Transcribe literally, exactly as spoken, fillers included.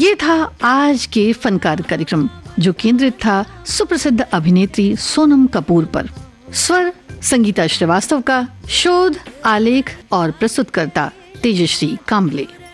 ये था आज के फनकार कार्यक्रम, जो केंद्रित था सुप्रसिद्ध अभिनेत्री सोनम कपूर पर। स्वर संगीता श्रीवास्तव का, शोध, आलेख और प्रस्तुतकर्ता तेजश्री काम्बले।